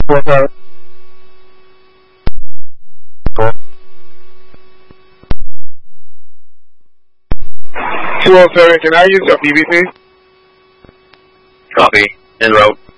207, can I use your PVC? Copy. En route.